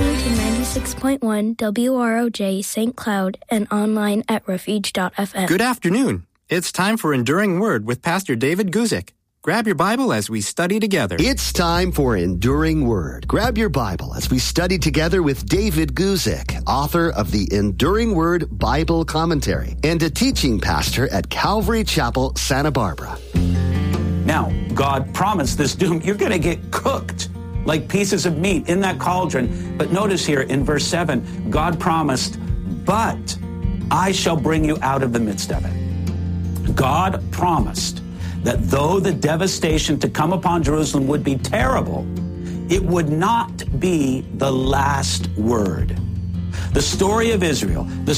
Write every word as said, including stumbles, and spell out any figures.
listening to ninety-six point one W R O J Saint Cloud and online at refuge dot f m. Good afternoon. It's time for Enduring Word with Pastor David Guzik. Grab your Bible as we study together. It's time for Enduring Word. Grab your Bible as we study together with David Guzik, author of the Enduring Word Bible Commentary and a teaching pastor at Calvary Chapel, Santa Barbara. Now, God promised this doom. You're going to get cooked like pieces of meat in that cauldron. But notice here in verse seven, God promised, but I shall bring you out of the midst of it. God promised that though the devastation to come upon Jerusalem would be terrible, it would not be the last word. The story of Israel, the